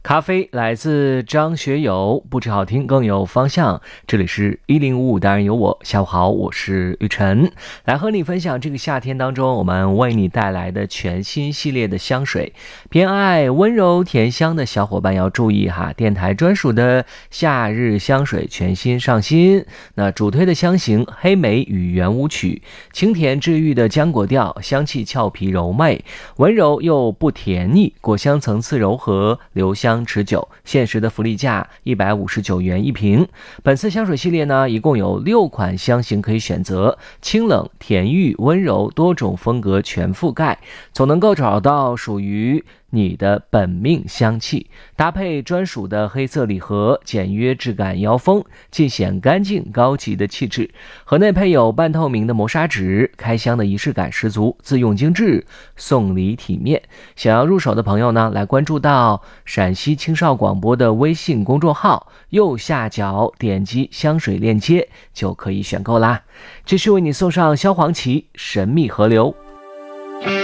咖啡来自张学友，不止好听更有方向。这里是1055，当然有我。下午好，我是玉晨，来和你分享这个夏天当中我们为你带来的全新系列的香水。偏爱温柔甜香的小伙伴要注意哈，电台专属的夏日香水全新上新。那主推的香型黑莓与圆舞曲，清甜治愈的浆果调，香气俏皮柔媚，温柔又不甜腻，果香层次柔和，留香持久。限时的福利价159元一瓶。本次香水系列呢，一共有6款香型可以选择，清冷、甜郁、温柔，多种风格全覆盖，总能够找到属于你的本命香气。搭配专属的黑色礼盒，简约质感腰封，尽显干净高级的气质。盒内配有半透明的磨砂纸，开箱的仪式感十足，自用精致，送礼体面。想要入手的朋友呢，来关注到陕西青少广播的微信公众号，右下角点击香水链接就可以选购啦。继续为你送上萧煌奇神秘河流。